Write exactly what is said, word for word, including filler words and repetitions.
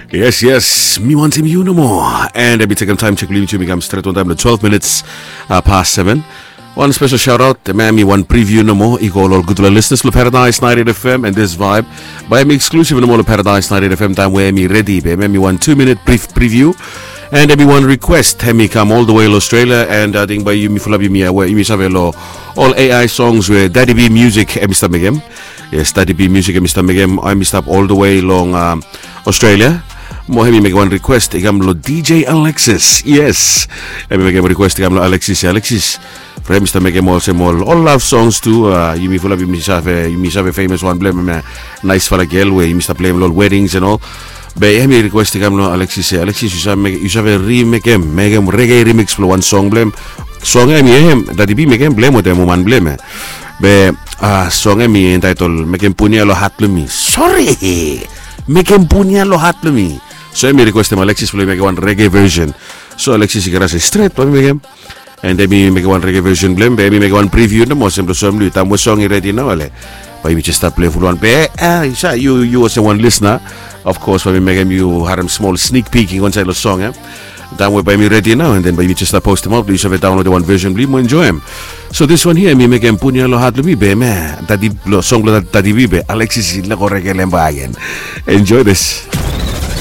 Yes, yes, me want him you no more. And every take time check to me come straight on time to twelve minutes uh, past seven. One special shout out, the man me one preview no more. Equal all good listeners to Paradise ninety F M and this vibe. By me exclusive no more Paradise ninety F M time where me ready, baby. Me one two minute brief preview. And everyone request me come all the way to Australia and I think by you me full of me where you have all A I songs where Daddy B music and Mister Megem. Yes, Daddy B music and Mister Megem. I missed up all the way along um, Australia. Mohemi make one request igam lo D J Alexis. Yes. I make one request igam lo Alexis. Alexis. For Mister Megem also all all love songs too. Uh, you me full of you me have you me have a famous one blame me nice for a girl where you Mister play all weddings and all. But I me request igam lo Alexis. Alexis you have make you have a remake Megem reggae remix for one song blame. Song I me Daddy B Megem blame with them one blame. But ah song I me entitled Megem punya lo hatlumi. Sorry. Megem punya lo hatlumi. So I me request him Alexis play make one reggae version. So Alexis you can say straight to me again. And then me make one reggae version blame. Baby make one preview no more simple song lu tam song ready now ale. But we just start play for one pe ah you you was one listener. Of course when we make him you had him small sneak peeking on the song eh. That way by me ready now and then by you just start post him up. You should download the one version please enjoy him. So this one here me make him punya lo hatlumi be man. Tadi lo song lo tadi be Alexis la ko reggae lembayan. Enjoy this.